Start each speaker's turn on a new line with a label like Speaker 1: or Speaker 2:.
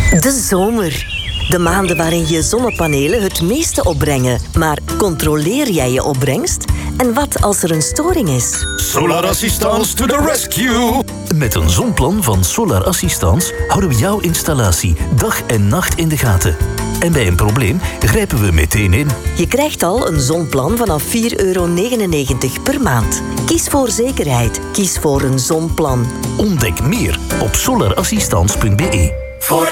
Speaker 1: De zomer. De maanden waarin je zonnepanelen het meeste opbrengen. Maar controleer jij je opbrengst? En wat als er een storing is?
Speaker 2: Solar Assistance to the rescue!
Speaker 3: Met een zonplan van Solar Assistance houden we jouw installatie dag en nacht in de gaten. En bij een probleem grijpen we meteen in.
Speaker 1: Je krijgt al een zonplan vanaf €4,99 per maand. Kies voor zekerheid. Kies voor een zonplan.
Speaker 3: Ontdek meer op solarassistance.be.